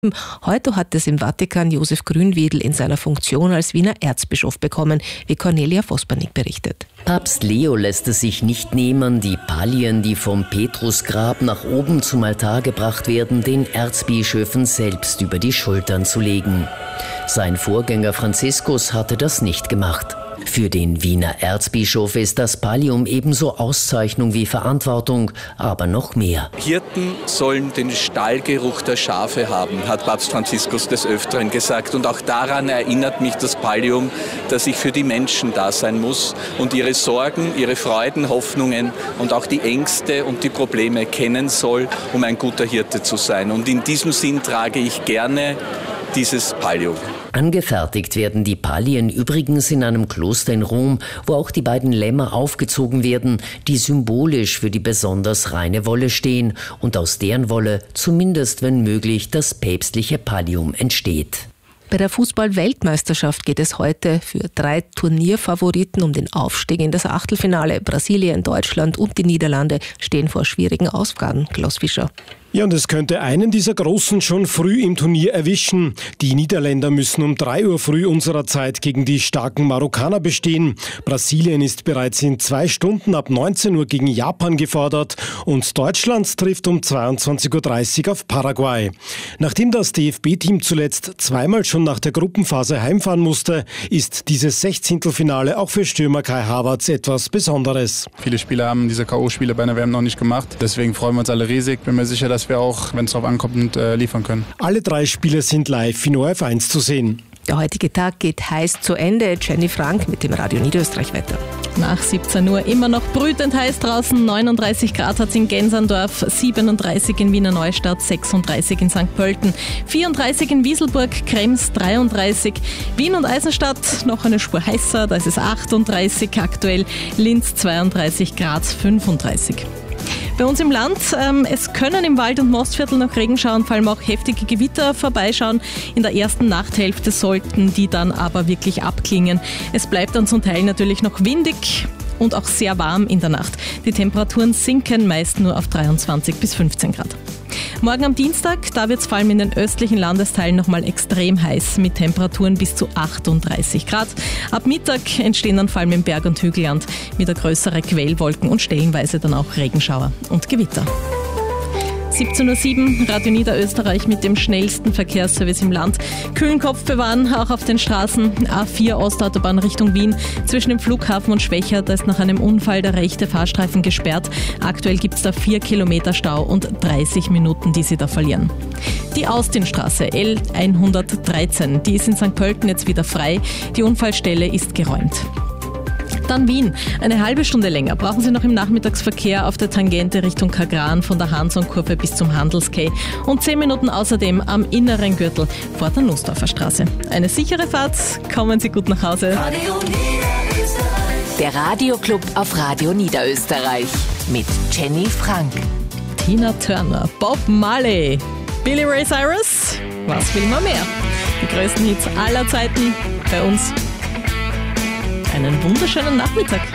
Heute hat es im Vatikan Josef Grünwiedl in seiner Funktion als Wiener Erzbischof bekommen, wie Cornelia Vospernig berichtet. Papst Leo lässt es sich nicht nehmen, die Pallien, die vom Petrusgrab nach oben zum Altar gebracht werden, den Erzbischöfen selbst über die Schultern zu legen. Sein Vorgänger Franziskus hatte das nicht gemacht. Für den Wiener Erzbischof ist das Pallium ebenso Auszeichnung wie Verantwortung, aber noch mehr. Hirten sollen den Stallgeruch der Schafe haben, hat Papst Franziskus des Öfteren gesagt. Und auch daran erinnert mich das Pallium, dass ich für die Menschen da sein muss und ihre Sorgen, ihre Freuden, Hoffnungen und auch die Ängste und die Probleme kennen soll, um ein guter Hirte zu sein. Und in diesem Sinn trage ich gerne dieses Pallium. Angefertigt werden die Pallien übrigens in einem Kloster in Rom, wo auch die beiden Lämmer aufgezogen werden, die symbolisch für die besonders reine Wolle stehen und aus deren Wolle, zumindest wenn möglich, das päpstliche Pallium entsteht. Bei der Fußball-Weltmeisterschaft geht es heute für 3 Turnierfavoriten um den Aufstieg in das Achtelfinale. Brasilien, Deutschland und die Niederlande stehen vor schwierigen Aufgaben. Klaus Fischer. Ja, und es könnte einen dieser Großen schon früh im Turnier erwischen. Die Niederländer müssen um 3 Uhr früh unserer Zeit gegen die starken Marokkaner bestehen. Brasilien ist bereits in 2 Stunden ab 19 Uhr gegen Japan gefordert und Deutschland trifft um 22.30 Uhr auf Paraguay. Nachdem das DFB-Team zuletzt zweimal schon nach der Gruppenphase heimfahren musste, ist dieses 16. Finale auch für Stürmer Kai Havertz etwas Besonderes. Viele Spieler haben diese K.O.-Spiele bei einer WM noch nicht gemacht. Deswegen freuen wir uns alle riesig. Bin mir sicher, dass wir auch, wenn es darauf ankommt, liefern können. Alle 3 Spiele sind live in ORF1 zu sehen. Der heutige Tag geht heiß zu Ende. Jenny Frank mit dem Radio Niederösterreich-Wetter. Nach 17 Uhr immer noch brütend heiß draußen. 39 Grad hat es in Genserndorf, 37 in Wiener Neustadt, 36 in St. Pölten, 34 in Wieselburg, Krems 33, Wien und Eisenstadt noch eine Spur heißer, da ist es 38 aktuell, Linz 32 Grad, 35. Bei uns im Land, es können im Wald- und Mostviertel noch Regenschauern, vor allem auch heftige Gewitter vorbeischauen. In der ersten Nachthälfte sollten die dann aber wirklich abklingen. Es bleibt dann zum Teil natürlich noch windig und auch sehr warm in der Nacht. Die Temperaturen sinken meist nur auf 23 bis 15 Grad. Morgen am Dienstag, da wird es vor allem in den östlichen Landesteilen nochmal extrem heiß mit Temperaturen bis zu 38 Grad. Ab Mittag entstehen dann vor allem im Berg- und Hügelland wieder größere Quellwolken und stellenweise dann auch Regenschauer und Gewitter. 17.07 Uhr, Radio Niederösterreich mit dem schnellsten Verkehrsservice im Land. Kühlen Kopf bewahren, auch auf den Straßen. A4 Ostautobahn Richtung Wien. Zwischen dem Flughafen und Schwächert, da ist nach einem Unfall der rechte Fahrstreifen gesperrt. Aktuell gibt es da 4 Kilometer Stau und 30 Minuten, die Sie da verlieren. Die Austinstraße L113, die ist in St. Pölten jetzt wieder frei. Die Unfallstelle ist geräumt. Dann Wien. Eine halbe Stunde länger brauchen Sie noch im Nachmittagsverkehr auf der Tangente Richtung Kagran von der Hansonkurve bis zum Handelskay und 10 Minuten außerdem am inneren Gürtel vor der Nussdorfer Straße. Eine sichere Fahrt, kommen Sie gut nach Hause. Der Radioclub auf Radio Niederösterreich mit Jenny Frank. Tina Turner, Bob Marley, Billy Ray Cyrus, was will man mehr? Die größten Hits aller Zeiten bei uns. Einen wunderschönen Nachmittag.